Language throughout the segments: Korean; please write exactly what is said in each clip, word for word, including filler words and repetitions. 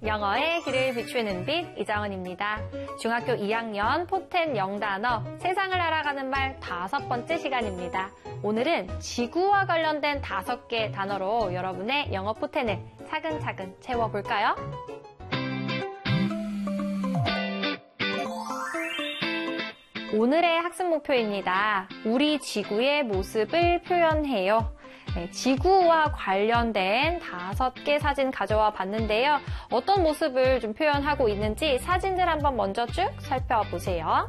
영어의 길을 비추는 빛 이정은입니다. 중학교 이 학년 포텐 영단어 세상을 알아가는 말 다섯 번째 시간입니다. 오늘은 지구와 관련된 다섯 개 단어로 여러분의 영어 포텐을 차근차근 채워볼까요? 오늘의 학습 목표입니다. 우리 지구의 모습을 표현해요. 네, 지구와 관련된 다섯 개 사진 가져와 봤는데요. 어떤 모습을 좀 표현하고 있는지 사진들 한번 먼저 쭉 살펴보세요.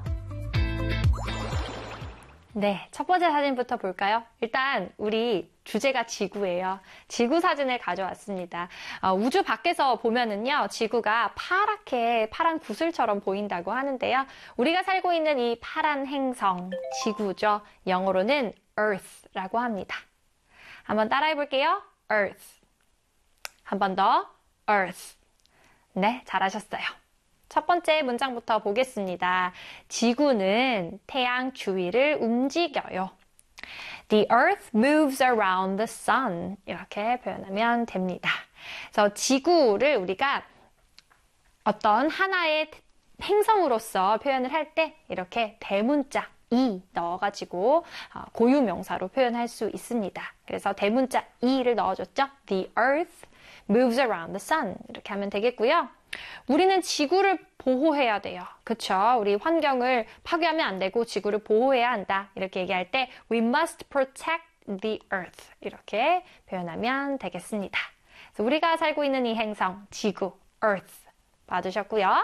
네, 첫 번째 사진부터 볼까요? 일단 우리 주제가 지구예요. 지구 사진을 가져왔습니다. 어, 우주 밖에서 보면은요, 지구가 파랗게 파란 구슬처럼 보인다고 하는데요. 우리가 살고 있는 이 파란 행성, 지구죠. 영어로는 Earth라고 합니다. 한번 따라해 볼게요. Earth. 한 번 더. Earth. 네, 잘하셨어요. 첫 번째 문장부터 보겠습니다. 지구는 태양 주위를 움직여요. The earth moves around the sun. 이렇게 표현하면 됩니다. 그래서 지구를 우리가 어떤 하나의 행성으로서 표현을 할 때 이렇게 대문자 이 넣어가지고 고유명사로 표현할 수 있습니다. 그래서 대문자 이를 넣어줬죠. The earth moves around the sun. 이렇게 하면 되겠고요. 우리는 지구를 보호해야 돼요. 그쵸? 우리 환경을 파괴하면 안 되고 지구를 보호해야 한다. 이렇게 얘기할 때 We must protect the earth. 이렇게 표현하면 되겠습니다. 그래서 우리가 살고 있는 이 행성, 지구, earth 봐주셨고요.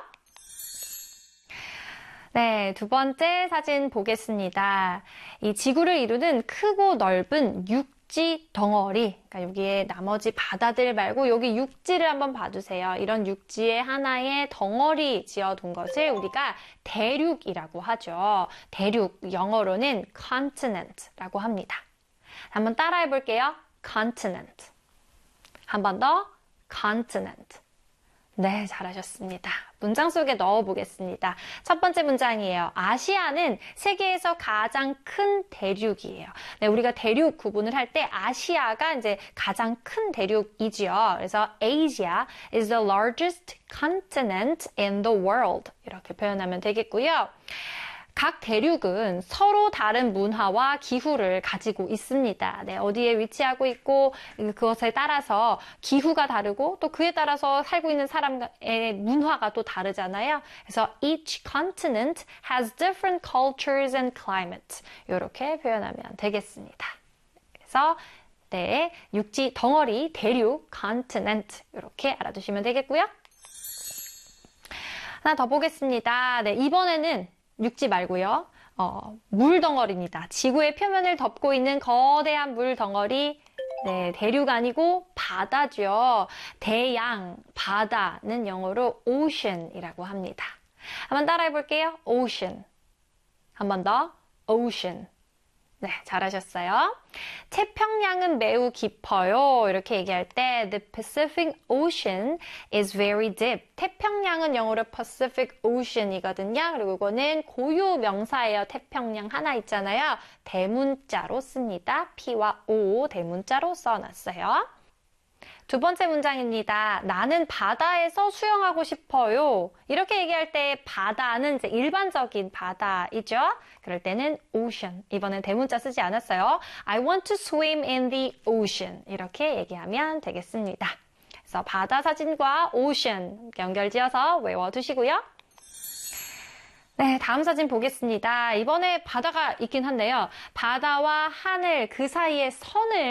네, 두 번째 사진 보겠습니다. 이 지구를 이루는 크고 넓은 육지 덩어리, 그러니까 여기에 나머지 바다들 말고 여기 육지를 한번 봐주세요. 이런 육지의 하나의 덩어리 지어둔 것을 우리가 대륙이라고 하죠. 대륙, 영어로는 continent라고 합니다. 한번 따라해 볼게요. continent. 한 번 더, continent. 네, 잘하셨습니다. 문장 속에 넣어보겠습니다. 첫 번째 문장이에요. 아시아는 세계에서 가장 큰 대륙이에요. 네, 우리가 대륙 구분을 할 때 아시아가 이제 가장 큰 대륙이지요. 그래서 Asia is the largest continent in the world. 이렇게 표현하면 되겠고요. 각 대륙은 서로 다른 문화와 기후를 가지고 있습니다. 네, 어디에 위치하고 있고 그것에 따라서 기후가 다르고 또 그에 따라서 살고 있는 사람의 문화가 또 다르잖아요. 그래서 each continent has different cultures and climate. 이렇게 표현하면 되겠습니다. 그래서 네, 육지 덩어리, 대륙, continent 이렇게 알아두시면 되겠고요. 하나 더 보겠습니다. 네, 이번에는 육지 말고요. 어, 물덩어리입니다. 지구의 표면을 덮고 있는 거대한 물덩어리. 네, 대륙 아니고 바다죠. 대양, 바다는 영어로 ocean이라고 합니다. 한번 따라해 볼게요. ocean. 한 번 더. ocean. 네, 잘하셨어요. 태평양은 매우 깊어요. 이렇게 얘기할 때 The Pacific Ocean is very deep. 태평양은 영어로 Pacific Ocean이거든요. 그리고 이거는 고유 명사예요. 태평양 하나 있잖아요. 대문자로 씁니다. P와 O 대문자로 써놨어요. 두 번째 문장입니다. 나는 바다에서 수영하고 싶어요. 이렇게 얘기할 때 바다는 이제 일반적인 바다이죠. 그럴 때는 ocean. 이번엔 대문자 쓰지 않았어요. I want to swim in the ocean. 이렇게 얘기하면 되겠습니다. 그래서 바다 사진과 ocean 연결지어서 외워두시고요. 네, 다음 사진 보겠습니다. 이번에 바다가 있긴 한데요. 바다와 하늘 그 사이의 선을